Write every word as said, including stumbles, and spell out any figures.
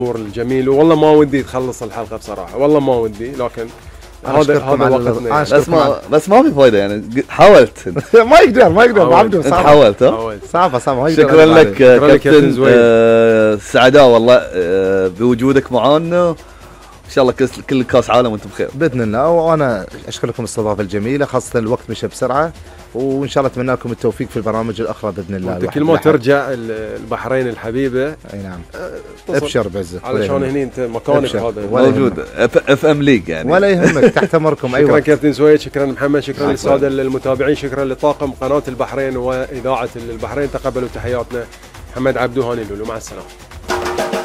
الجميل. والله ما ودي تخلص الحلقه بصراحه، والله ما ودي، لكن هذا هذا وقتنا يعني. بس ما بس ما في فايده يعني، حاولت. ما يقدر ما يقدر عبده صعب. حاولت ها صعبه صعبه. شكرا لك كابتن آه سعداء والله آه بوجودك معانا. ان شاء الله كل كاس عالم وانتم بخير باذن الله. وانا اشكركم الاستضافه الجميله، خاصه الوقت مشى بسرعه، وان شاء الله اتمنى لكم التوفيق في البرامج الاخرى باذن الله. كل ما ترجع البحرين الحبيبه اي نعم ابشر بعزه، علشان هني انت مكانك هذا موجود اف ام ليج يعني، ولا يهمك تحت امركم. ايوه شكرا كابتن سويد، شكرا محمد، شكرا للساده المتابعين، شكرا لطاقم قناه البحرين واذاعه البحرين. تقبلوا تحياتنا. محمد عبدو، هاني لولو، مع السلامه.